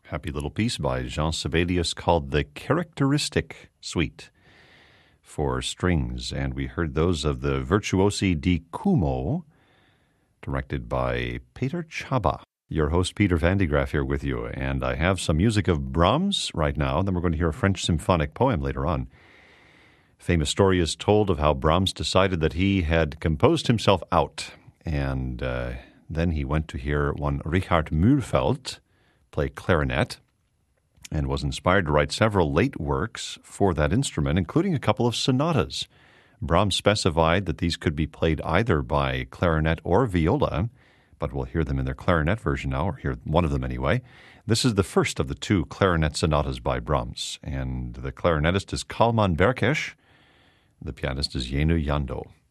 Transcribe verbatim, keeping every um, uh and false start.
Happy little piece by Jean Sibelius called the Characteristic Suite for strings, and we heard those of the Virtuosi di Cuomo, directed by Peter Chaba. Your host, Peter Van de Graaff, here with you, and I have some music of Brahms right now, then we're going to hear a French symphonic poem later on. Famous story is told of how Brahms decided that he had composed himself out, and uh, then he went to hear one Richard Mühlfeld play clarinet, and was inspired to write several late works for that instrument, including a couple of sonatas. Brahms specified that these could be played either by clarinet or viola, but we'll hear them in their clarinet version now, or hear one of them anyway. This is the first of the two clarinet sonatas by Brahms, and the clarinetist is Kalman Berkesh, the pianist is Jenő Jandó.